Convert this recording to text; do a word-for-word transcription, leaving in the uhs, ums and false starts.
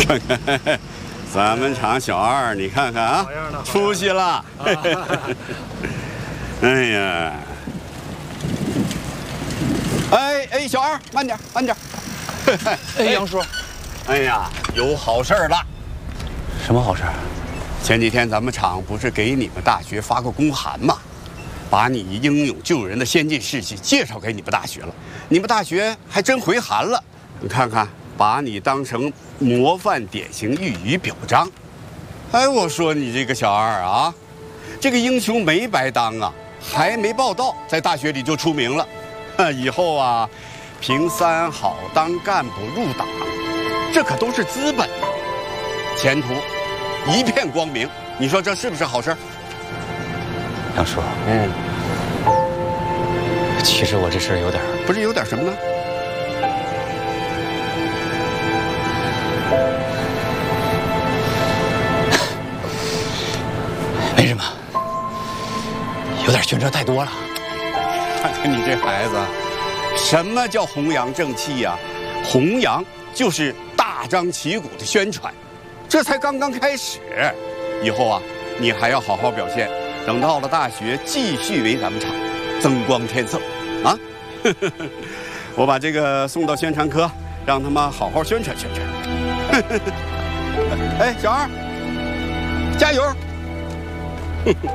看看咱们厂小二，你看看啊，出息了。哎呀，哎哎，小二，慢点，慢点。 哎，杨叔， 哎呀，有好事了。 什么好事？ 前几天咱们厂不是给你们大学发个公函吗？把你英勇救人的先进事迹介绍给你们大学了。你们大学还真回函了，你看看，把你当成模范典型予以表彰。哎，我说你这个小二啊，这个英雄没白当啊，还没报到，在大学里就出名了。以后啊，凭三好当干部入党，这可都是资本呐，前途一片光明。你说这是不是好事？ 杨叔， 嗯， 其实我这事儿有点…… 不是有点什么呢？ 没什么，有点宣传太多了。 看看你这孩子，什么叫弘扬正气呀？弘扬就是大张旗鼓的宣传，这才刚刚开始。以后啊，你还要好好表现，等到了大学，继续为咱们厂增光添色啊！我把这个送到宣传科，让他们好好宣传宣传。哎，小二，加油！